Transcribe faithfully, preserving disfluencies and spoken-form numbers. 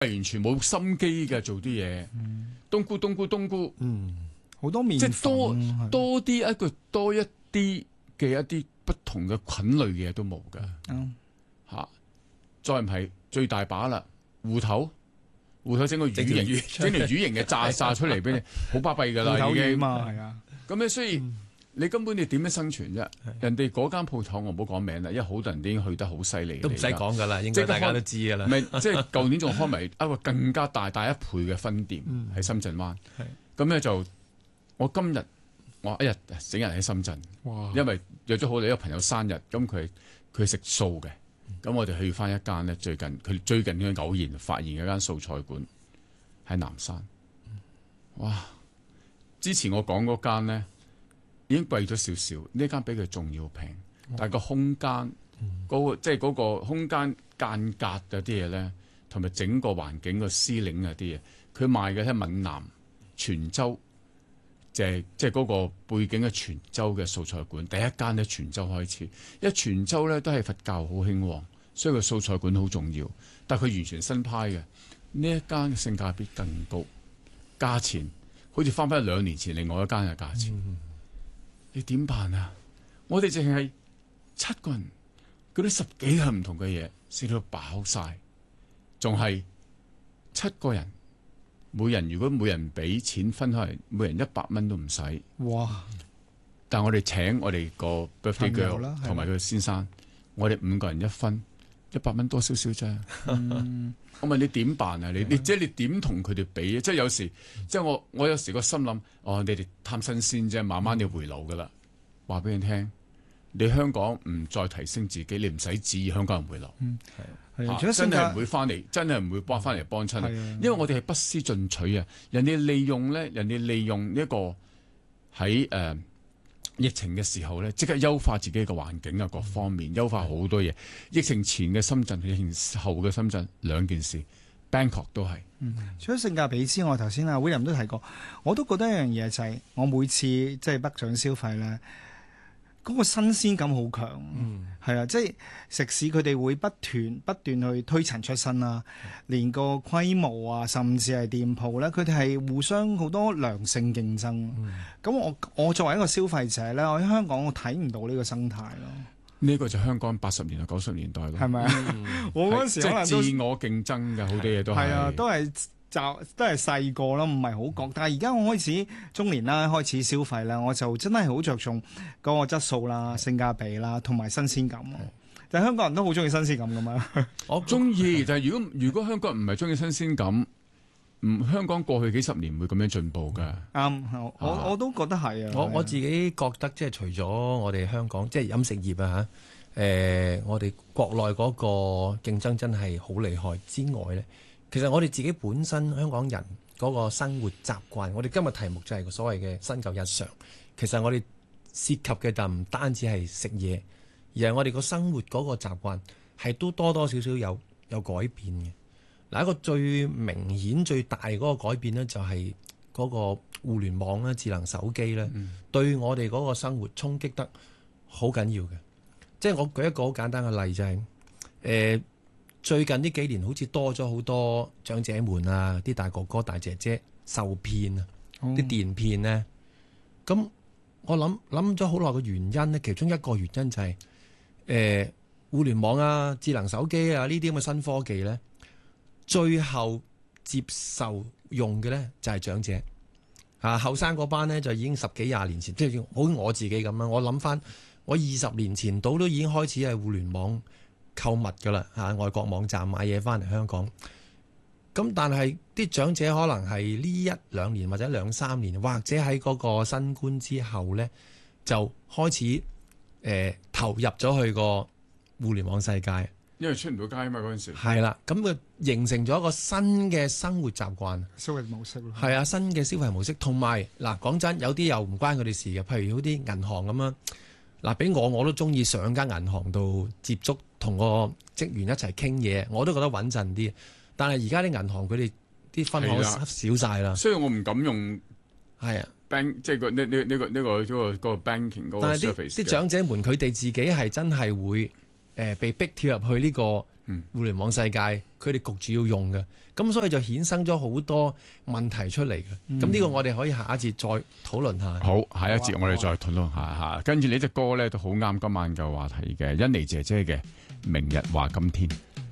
完全冇心機嘅做啲嘢， 嗯冬菇冬菇冬菇， 嗯，好多麵即係多粉多啲一個多一啲嘅一啲不同嘅菌類嘅嘢都冇㗎嗯嚇。再唔係最大把啦，芋頭。芋頭整個魚整條形， 魚整條魚形嘅炸炸出嚟俾你，好巴閉㗎啦， 芋頭魚已經。 嘛，係啊， 咁咧，所以你根本你點樣生存啫？人哋嗰間鋪頭我唔好講名啦，因為好多人已經去得好犀利， 都唔使講噶啦，應即係該大家都知噶啦。 唔係，即係舊年仲開埋一個更加大大一倍嘅分店嗯喺深圳灣。 係咁咧就我今日我一日整日喺深圳， 哇！ 因為約咗好多一個朋友生日，咁佢佢食素嘅，咁我哋去翻一間咧，最近佢最近嘅偶然發現嘅間素菜館喺南山。哇！之前我講嗰間咧已經貴咗少少，呢間比佢仲要平，但係個空間嗰個即係嗰個空間間隔嗰啲嘢咧，同埋整個環境個司令嗰啲嘢，佢賣嘅係閩南泉州，就係即係嗰個背景嘅泉州嘅素菜館，第一間咧泉州開始，因為泉州咧都係佛教好興旺，所以個素菜館好重要。但係佢完全新派嘅，呢一間性價比更高，價錢好似翻返兩年前另外一間嘅價錢。 嗯你點辦啊？我哋淨係七個人，嗰啲十幾樣唔同嘅嘢，食到飽晒，仲係七個人，每人如果每人俾錢分開，每人一百蚊都唔使。 哇！ 但我哋請我哋個 birthday 朋友啦 girl 同埋佢先生，我哋五個人一分一百蚊多少少啫。 嗯我問你點辦啊？你你即係你點同佢哋比？即係有時，即係我我有時個心諗，哦，你哋貪新鮮啫，慢慢你回流噶啦。話俾你聽，你香港唔再提升自己，你唔使指意香港人回流。 嗯，係啊， 啊除咗性價真係唔會翻嚟，真係唔會幫翻嚟幫襯。 係啊因為我哋係不思進取啊！人哋利用咧，人哋利用一個喺誒、呃、疫情嘅時候咧，即刻優化自己嘅環境啊，各方面優化好多嘢。疫情前嘅深圳，疫情後嘅深圳兩件事 ，Bangkok 都係。 除咗性價比之外，頭先阿 William 都提過，我都覺得一樣嘢就係、我每次即係北上消費咧，嗰、個新鮮感好強。 嗯， 係啊，即係食肆佢哋會不斷不斷去推陳出新啦，連個規模啊，甚至係店鋪咧，佢哋係互相好多良性競爭。咁、我我作為一個消費者咧，我喺香港我睇唔到呢個生態咯， 呢個就香港八十年代九十年代咯， 係咪啊？我嗰陣時即可能都係自我競爭嘅好多嘢都係。 係啊，都係就都係細個啦，唔係好覺。但係而家我開始中年啦，開始消費啦，我就真係好着重嗰個質素啦、性價比啦，同埋新鮮感咯。但係香港人都好中意新鮮感噶嘛。 我中意，但係如果如果香港人唔係中意新鮮感，唔香港過去幾十年唔會咁樣進步㗎。 啱，我我我都覺得係啊。 我我自己覺得即係除咗我哋香港即係飲食業啊嚇，誒、我哋國內嗰個競爭真係好厲害之外咧，其實我哋自己本身香港人嗰個生活習慣，我哋今日題目就係個所謂嘅新舊日常。其實我哋涉及嘅就唔單止係食嘢，而係我哋個生活嗰個習慣係都多多少少有有改變嘅。嗱，一個最明顯最大嗰個改變呢，就係嗰個互聯網啦、智能手機咧， 嗯對我哋嗰個生活衝擊得好緊要嘅。即係我舉一個好簡單嘅例就係、誒、最近呢幾年好似多咗好多長者們啊，啲大哥哥大姐姐受騙啊，啲電騙咧。咁我諗諗咗好耐嘅原因咧，其中一個原因就係、誒、互聯網啊、智能手機啊呢啲咁嘅新科技咧。最後接受用嘅咧就係長者，啊後生嗰班咧就已經十幾廿年前，即係好似我自己咁啦。我諗翻我二十年前到都已經開始係互聯網購物噶啦，嚇外國網站買嘢翻嚟香港。咁但係啲長者可能係呢一兩年或者兩三年，或者喺嗰個新冠之後咧，就開始誒、呃、投入咗去個互聯網世界。 因為出唔到街啊嘛嗰陣時。 係啦，咁佢形成咗一個新嘅生活習慣， 消費模式咯。 係啊，新嘅消費模式，同埋嗱講真，有啲又唔關佢哋事嘅，譬如好啲銀行咁樣，嗱俾我我都中意上間銀行度接觸，同個職員一齊傾嘢，我都覺得穩陣啲。但係而家啲銀行佢哋啲分行係啦少晒啦， 所以我唔敢用係啊。 bank 即係個呢呢呢個呢個嗰個嗰個 banking 嗰個但係啲 service 啲嘅長者們佢哋自己係真係會誒、呃、被逼跳入去呢個互聯網世界，佢哋焗住要用嘅，咁所以就衍生咗好多問題出嚟嘅。咁呢、嗯、個我哋可以下一節再討論下。 好，下一節我哋再討論下嚇。跟住呢隻歌咧都好啱今晚嘅話題嘅，甄妮姐姐嘅《明日話今天》。